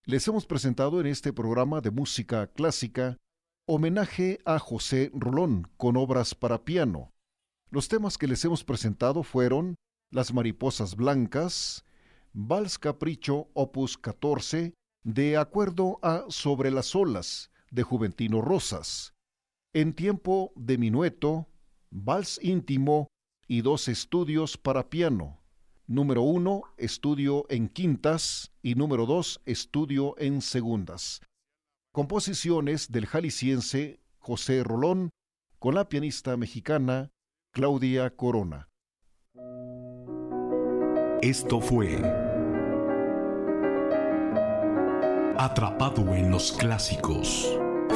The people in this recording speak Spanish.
Les hemos presentado en este programa de música clásica homenaje a José Rolón con obras para piano. Los temas que les hemos presentado fueron Las mariposas blancas, Vals Capricho opus 14, de acuerdo a Sobre las olas, de Juventino Rosas, En tiempo de minueto, Vals íntimo y dos estudios para piano. Número 1, estudio en quintas, y número 2, estudio en segundas. Composiciones del jalisciense José Rolón con la pianista mexicana Claudia Corona. Esto fue Atrapado en los Clásicos.